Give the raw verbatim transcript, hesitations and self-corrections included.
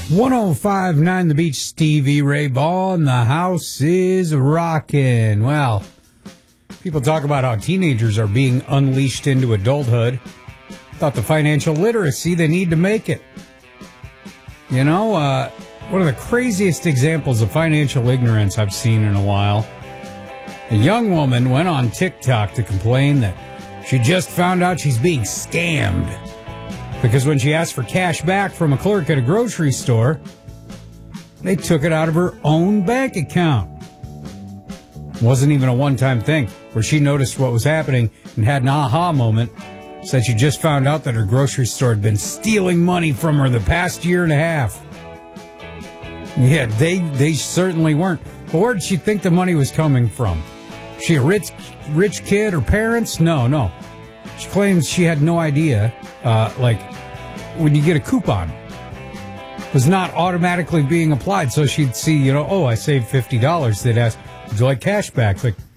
one oh five point nine The Beach, Stevie Ray Vaughan. The house is rocking. Well, people talk about how teenagers are being unleashed into adulthood. Thought the financial literacy they need to make it. You know, uh, one of the craziest examples of financial ignorance I've seen in a while. A young woman went on TikTok to complain that she just found out she's being scammed. Because when she asked for cash back from a clerk at a grocery store, they took it out of her own bank account. It wasn't even a one-time thing where she noticed what was happening and had an aha moment. Said she just found out that her grocery store had been stealing money from her the past year and a half. Yeah, they they certainly weren't. But where did she think the money was coming from? She a rich, rich kid? Her parents? No, no. She claims she had no idea, uh, like, when you get a coupon, it was not automatically being applied. So she'd see, you know, oh, I saved fifty dollars. They'd ask, would you like cash back? Like,